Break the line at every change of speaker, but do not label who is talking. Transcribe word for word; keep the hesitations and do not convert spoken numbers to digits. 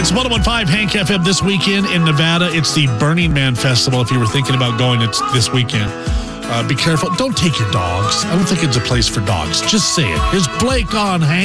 It's one oh one point five Hank F M this weekend in Nevada. It's the Burning Man Festival. If you were thinking about going, it's this weekend. Uh, be careful. Don't take your dogs. I don't think it's a place for dogs. Just say it. Here's Blake on Hank.